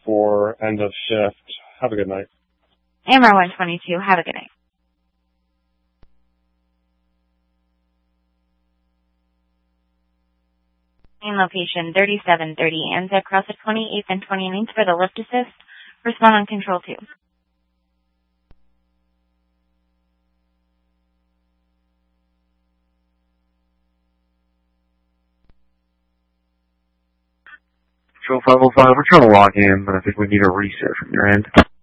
for end of shift. Have a good night. AMR 122, have a good night. In location 3730 ANZA across the 28th and 29th for the lift assist. Respond on control 2. Control 505, we're trying to log in, but I think we need a reset from your end.